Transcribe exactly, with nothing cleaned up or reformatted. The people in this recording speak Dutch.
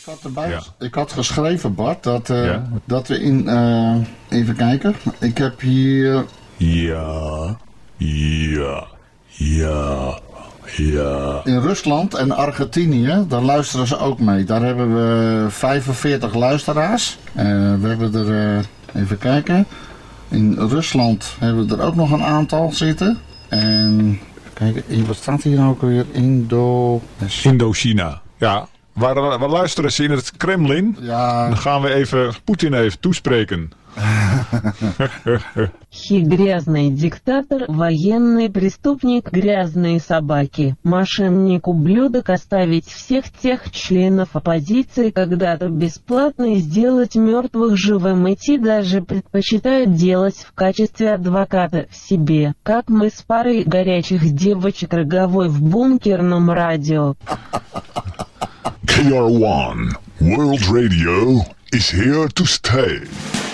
Ik had, erbij, Ja. ik had geschreven, Bart, dat, uh, Ja? dat we in... Uh, even kijken. Ik heb hier... Ja, ja, ja, ja. In Rusland en Argentinië, daar luisteren ze ook mee. Daar hebben we vijfenveertig luisteraars. Uh, we hebben er... Uh, even kijken. In Rusland hebben we er ook nog een aantal zitten. En... Kijk, wat staat hier nou ook weer? Indo... Indochina. Ja, waar, waar luisteren ze in het Kremlin? Ja. Dan gaan we even Poetin even toespreken. Хи грязный диктатор, военный преступник, грязные собаки, мошенник, ублюдок, оставить всех тех членов оппозиции когда-то бесплатно и сделать мертвых живым, идти даже предпочитают делать в качестве адвоката в себе, как мы с парой горячих девочек роговой в бункерном радио. K R one World Radio is here to stay.